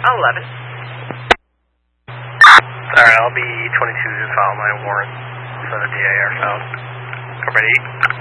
11. Alright, I'll be 22 to file my warrant for the DAR file. Ready?